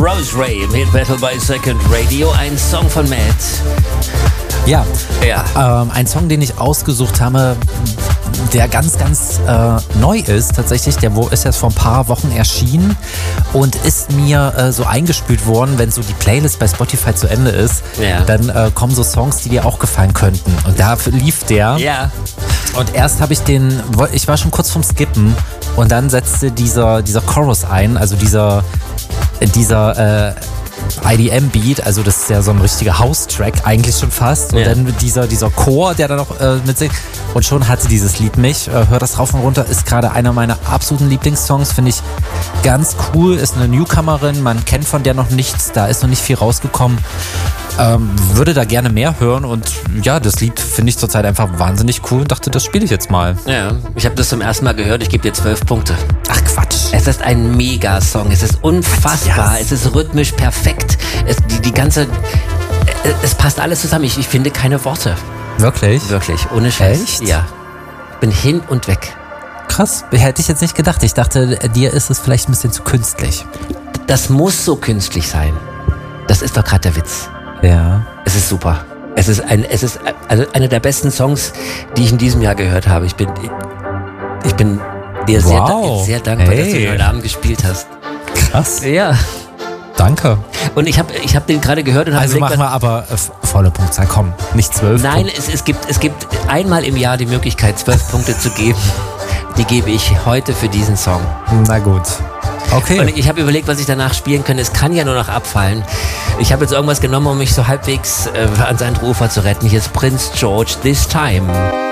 Rose-Ray im Hit Battle bei Second Radio, ein Song von Matt. Ja, Ja. ein Song, den ich ausgesucht habe, der ganz, ganz neu ist tatsächlich. Der ist erst vor ein paar Wochen erschienen und ist mir so eingespült worden, wenn so die Playlist bei Spotify zu Ende ist. Ja. Dann kommen so Songs, die dir auch gefallen könnten. Und da lief der. Ja. Und erst habe ich war schon kurz vorm Skippen und dann setzte dieser Chorus ein, also dieser IDM-Beat, also das ist ja so ein richtiger House-Track eigentlich schon fast. Und Ja. dann dieser Chor, der da noch mitsingt. Und schon hatte dieses Lied mich. Hör das rauf und runter, ist gerade einer meiner absoluten Lieblingssongs, finde ich ganz cool. Ist eine Newcomerin, man kennt von der noch nichts, da ist noch nicht viel rausgekommen. Würde da gerne mehr hören und ja, das Lied finde ich zurzeit einfach wahnsinnig cool und dachte, das spiele ich jetzt mal. Ja, ich habe das zum ersten Mal gehört, ich gebe dir 12 Punkte. Ach Quatsch. Es ist ein Mega-Song, es ist unfassbar, es ist rhythmisch perfekt, es passt alles zusammen, ich finde keine Worte. Wirklich? Wirklich, ohne Scheiß. Echt? Ja. Bin hin und weg. Krass, hätte ich jetzt nicht gedacht. Ich dachte, dir ist es vielleicht ein bisschen zu künstlich. Das muss so künstlich sein. Das ist doch gerade der Witz. Ja. Es ist super. Es ist also einer der besten Songs, die ich in diesem Jahr gehört habe. Ich bin dir sehr dankbar, dass du ihn heute Abend gespielt hast. Krass. Ja. Danke. Und ich hab den gerade gehört und habe Also machen wir aber volle Punktzahl. Komm, nicht 12. Nein, es gibt einmal im Jahr die Möglichkeit, 12 Punkte zu geben. Die gebe ich heute für diesen Song. Na gut. Okay. Und ich habe überlegt, was ich danach spielen könnte. Es kann ja nur noch abfallen. Ich habe jetzt irgendwas genommen, um mich so halbwegs ans Ufer zu retten. Hier ist Prince George, This Time.